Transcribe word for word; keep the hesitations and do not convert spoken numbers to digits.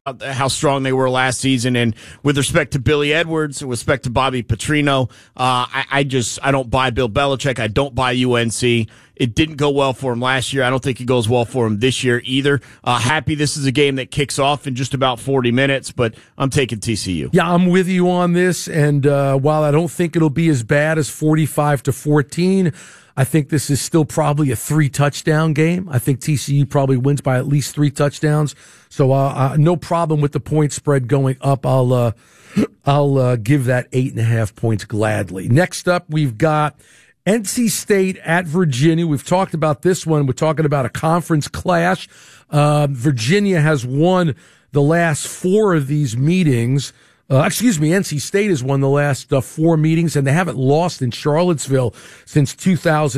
how strong they were last season. And with respect to Billy Edwards, with respect to Bobby Petrino, uh, I, I just I don't buy Bill Belichick. I don't buy U N C. It didn't go well for him last year. I don't think it goes well for him this year either. Uh, happy this is a game that kicks off in just about forty minutes, but I'm taking T C U. Yeah, I'm with you on this. And uh, while I don't think it'll be as bad as forty-five to fourteen, I think this is still probably a three-touchdown game. I think T C U probably wins by at least three touchdowns. So uh, uh, no problem with the point spread going up. I'll uh, I'll uh, give that eight and a half points gladly. Next up, we've got N C State at Virginia. We've talked about this one. We're talking about a conference clash. Uh, Virginia has won the last four of these meetings. Uh, excuse me, N C State has won the last uh, four meetings, and they haven't lost in Charlottesville since two thousand.